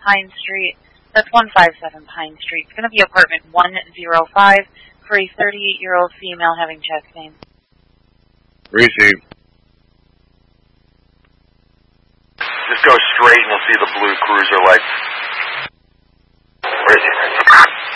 Pine Street. That's 157 Pine Street. It's going to be apartment 105 for a 38-year-old female having chest pain. Receive. Just go straight and you'll see the blue cruiser lights. Where is he?